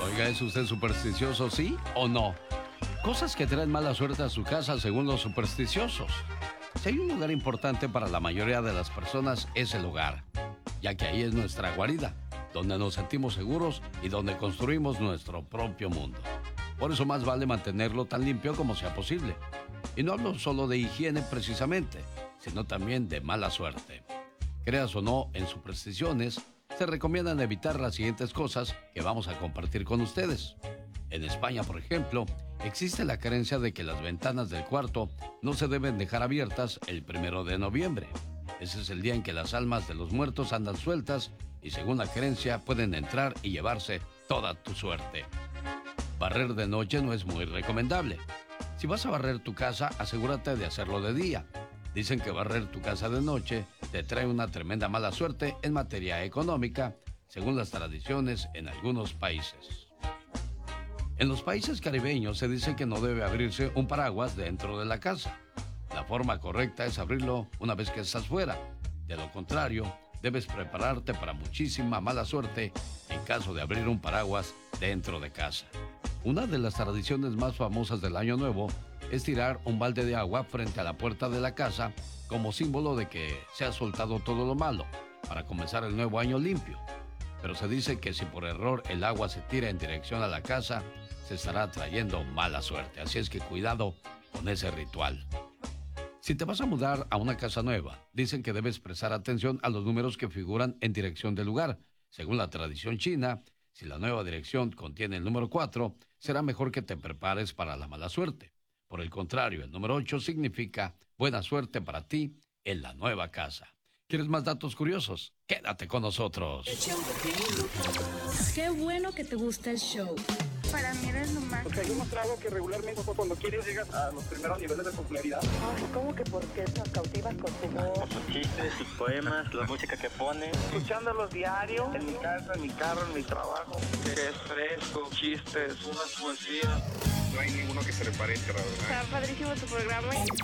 Oiga, ¿es usted supersticioso, sí o no? Cosas que traen mala suerte a su casa según los supersticiosos. Si hay un lugar importante para la mayoría de las personas, es el hogar, ya que ahí es nuestra guarida, donde nos sentimos seguros y donde construimos nuestro propio mundo. Por eso más vale mantenerlo tan limpio como sea posible. Y no hablo solo de higiene precisamente, sino también de mala suerte. Creas o no en supersticiones, se recomiendan evitar las siguientes cosas que vamos a compartir con ustedes. En España, por ejemplo, existe la creencia de que las ventanas del cuarto no se deben dejar abiertas el 1 de noviembre. Ese es el día en que las almas de los muertos andan sueltas y según la creencia pueden entrar y llevarse toda tu suerte. Barrer de noche no es muy recomendable. Si vas a barrer tu casa, asegúrate de hacerlo de día. Dicen que barrer tu casa de noche te trae una tremenda mala suerte en materia económica, según las tradiciones en algunos países. En los países caribeños se dice que no debe abrirse un paraguas dentro de la casa. La forma correcta es abrirlo una vez que estás fuera. De lo contrario, debes prepararte para muchísima mala suerte en caso de abrir un paraguas dentro de casa. Una de las tradiciones más famosas del Año Nuevo es tirar un balde de agua frente a la puerta de la casa como símbolo de que se ha soltado todo lo malo para comenzar el nuevo año limpio. Pero se dice que si por error el agua se tira en dirección a la casa, se estará trayendo mala suerte. Así es que cuidado con ese ritual. Si te vas a mudar a una casa nueva, dicen que debes prestar atención a los números que figuran en dirección del lugar. Según la tradición china, si la nueva dirección contiene el número 4, será mejor que te prepares para la mala suerte. Por el contrario, el número 8 significa buena suerte para ti en la nueva casa. ¿Quieres más datos curiosos? Quédate con nosotros. Qué bueno que te gusta el show. Para mí eres lo más. Porque hay un trago que regularmente cuando quieres llegas a los primeros niveles de popularidad. Ay, ¿cómo que por qué nos cautivas con tu voz? Sus chistes, sus poemas, la música que pone. Escuchándolos diario, en mi casa, en mi carro, en mi trabajo. Es fresco, chistes, unas poesías. No hay ninguno que se le parezca, la verdad. Está padrísimo tu programa.